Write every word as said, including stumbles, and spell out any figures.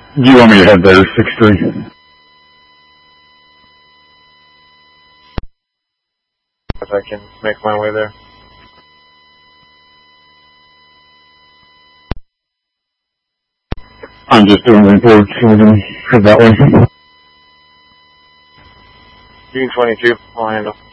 Do you want me to head there, six three? If I can make my way there. I'm just doing reports, so we're going to head that way. June twenty-two, I'll handle.